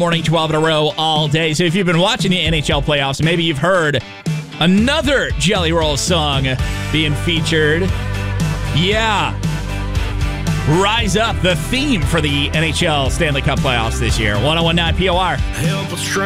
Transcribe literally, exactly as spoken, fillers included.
Morning, twelve in a row all day. So if you've been watching the N H L playoffs, maybe you've heard another Jelly Roll song being featured. Yeah. Rise Up, the theme for the N H L Stanley Cup playoffs this year. one oh one point nine P O R.